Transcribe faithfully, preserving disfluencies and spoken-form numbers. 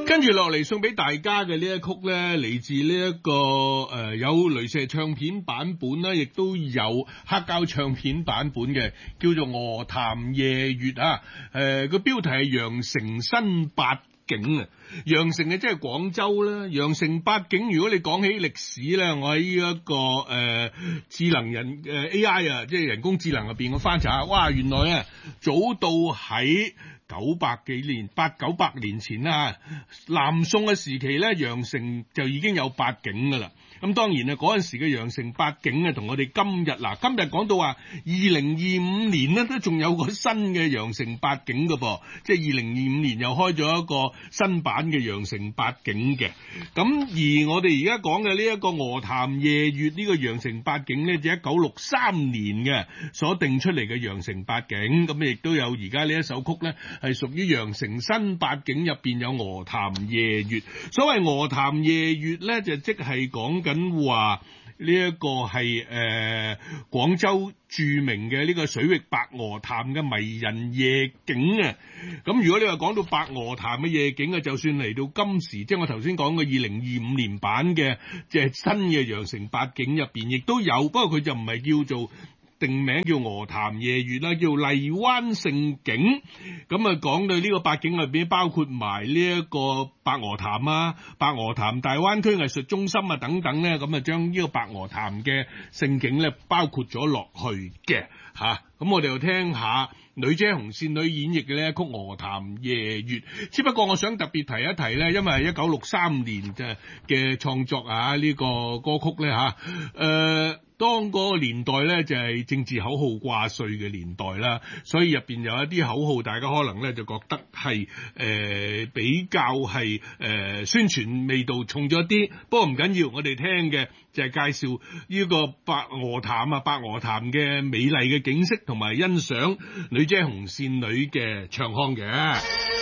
跟住落嚟送俾大家嘅呢一曲呢，嚟自呢、這、一個誒、呃、有鐳射唱片版本啦，亦都有黑膠唱片版本嘅，叫做《鵝潭夜月》啊。誒、呃、個標題係羊城新八景啊。羊城嘅即係廣州啦，羊城八景。如果你講起歷史咧，我喺呢一個誒、呃、智能人誒、呃、A I 啊，即係人工智能入邊我翻查下，哇，原來啊早到喺九百幾年、八九百年前啦，南宋嘅時期咧，羊城就已經有八景噶啦。咁當然啊，嗰陣時嘅羊城八景啊，同我哋今日嗱，今日講到話二零二五年咧，都仲有個新嘅羊城八景噶噃，即係二零二五年又開咗一個新版嘅羊城八景嘅。咁而我哋而家講嘅呢一個鵝潭夜月呢個羊城八景咧，就一九六三年嘅所定出嚟嘅羊城八景。咁亦都有而家呢一首曲咧，係屬於羊城新八景入邊有鵝潭夜月。所謂鵝潭夜月咧，就即係講緊話呢一個係誒廣州著名嘅呢個水域白鵝潭嘅迷人夜景啊！咁如果你話講到白鵝潭嘅夜景啊，就算嚟到今時，即係我頭先講嘅二零二五年版嘅即係新嘅羊城八景入邊，亦都有，不過佢就唔係叫做定名叫鵝潭夜月啦，叫荔灣勝景。咁啊，講到呢個八景入邊，包括埋呢一個白鵝潭啊、白鵝潭大灣區藝術中心啊等等咧，咁啊將呢個白鵝潭嘅勝景咧包括咗落去嘅嚇。咁、啊、我哋又聽下女姐紅線女演繹嘅呢一曲《鵝潭夜月》。只不過我想特別提一提咧，因為係一九六三年嘅嘅創作啊，呢、這個歌曲咧嚇，誒、啊。當嗰個年代咧就係政治口號掛帥嘅年代啦，所以入邊有一啲口號，大家可能咧就覺得係誒、呃、比較係誒、呃、宣傳味道重咗啲。不過唔緊要，我哋聽嘅就係介紹呢個白鵝潭啊，白鵝潭嘅美麗嘅景色，同埋欣賞女姐紅線女嘅唱腔嘅。